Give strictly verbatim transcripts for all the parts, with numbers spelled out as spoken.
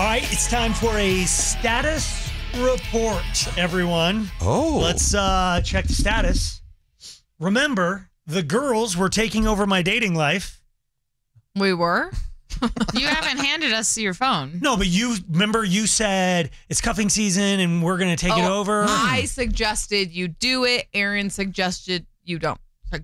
All right, it's time for a status report, everyone. Oh. Let's uh, check the status. Remember, the girls were taking over my dating life. We were? You haven't handed us your phone. No, but you remember you said it's cuffing season and we're going to take it Oh, over. I suggested you do it. Aaron suggested you don't.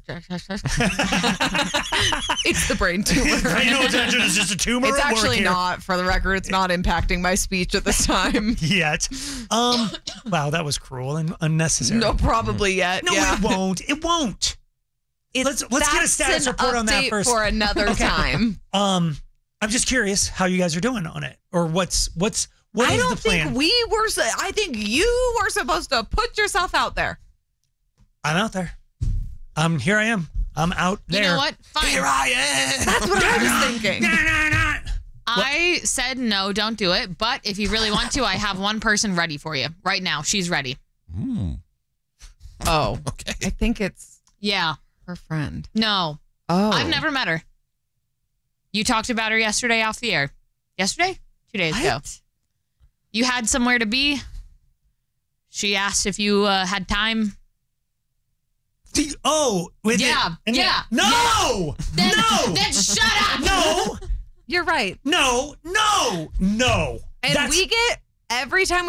It's the brain tumor. Pay no attention. It's just a tumor. It's at work actually here. not, for the record. It's not impacting my speech at this time. Yet. Um, wow, that was cruel and unnecessary. No, probably yet. No, yeah. it won't. It won't. It's, Let's- let's get a that's status an report on that update first. for another Okay. time. Um, I'm just curious how you guys are doing on it, or what's what's what I is don't the plan? think we were. su- I think you were supposed to put yourself out there. I'm out there. Um, here I am. I'm out there. You know what? Fine. Here I am. That's what I was thinking. Nah, nah, nah. I said no, don't do it. But if you really want to, I have one person ready for you right now. She's ready. Mm. Oh, Okay. I think it's Yeah. her friend. No. Oh, I've never met her. You talked about her yesterday off the air. Yesterday? Two days ago. What? You had somewhere to be. She asked if you uh, had time. See, oh, with Yeah, it, and yeah, then- no, Then, no, then shut up. no, You're right. no, no, no. And That's- we get every time